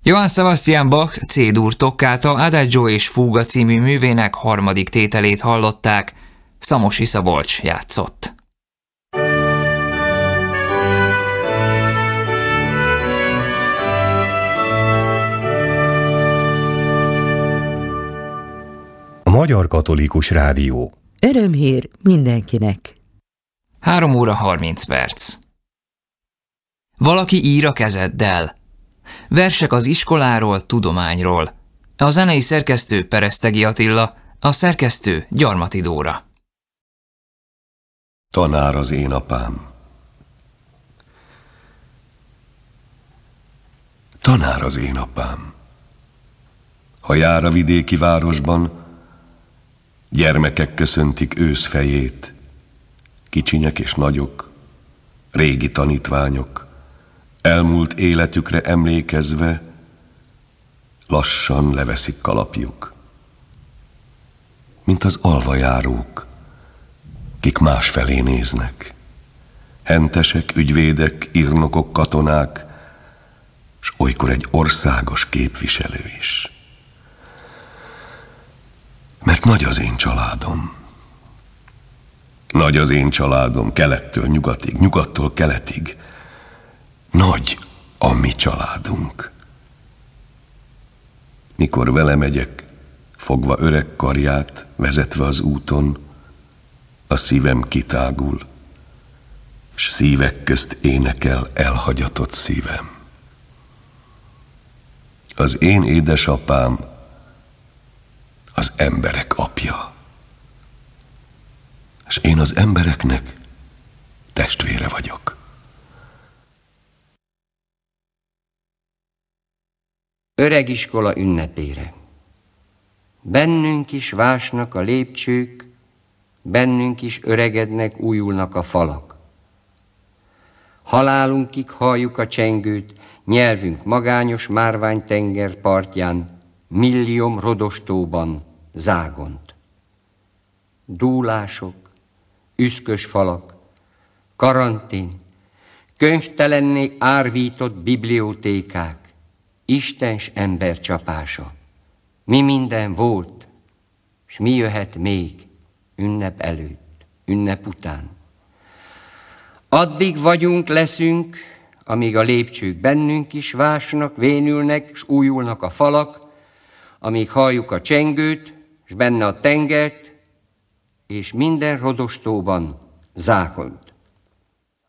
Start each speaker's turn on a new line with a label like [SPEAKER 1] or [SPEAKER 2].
[SPEAKER 1] Johann Sebastian Bach C-dur toccata Adagio és Fuga című művének harmadik tételét hallották, Szamosi Szabolcs játszott.
[SPEAKER 2] A Magyar Katolikus Rádió.
[SPEAKER 3] Örömhír mindenkinek.
[SPEAKER 1] 3 óra 30 perc. Valaki ír a kezeddel. Versek az iskoláról, tudományról. A zenei szerkesztő Peresztegi Attila, a szerkesztő Gyarmati Dóra.
[SPEAKER 4] Tanár az én apám. Tanár az én apám. Ha jár a vidéki városban, gyermekek köszöntik ősz fejét, kicsinyek és nagyok, régi tanítványok, elmúlt életükre emlékezve, lassan leveszik kalapjuk. Mint az alvajárók, kik másfelé néznek. Hentesek, ügyvédek, írnokok, katonák, s olykor egy országos képviselő is. Mert nagy az én családom. Nagy az én családom, kelettől nyugatig, nyugattól keletig. Nagy a mi családunk. Mikor vele megyek, fogva öreg karját, vezetve az úton, a szívem kitágul, s szívek közt énekel elhagyatott szívem. Az én édesapám az emberek apja, és én az embereknek testvére vagyok.
[SPEAKER 5] Öregiskola ünnepére. Bennünk is vásnak a lépcsők, bennünk is öregednek, újulnak a falak. Halálunkig halljuk a csengőt, nyelvünk magányos márványtenger partján, millióm rodostóban, zágont. Dúlások, üszkös falak, karantén, könyvtelenné árvított bibliótékák, istens ember csapása. Mi minden volt, s mi jöhet még ünnep előtt, ünnep után. Addig vagyunk, leszünk, amíg a lépcsők bennünk is vásnak, vénülnek, s újulnak a falak, amíg halljuk a csengőt, s benne a tengert, és minden rodostóban zákont.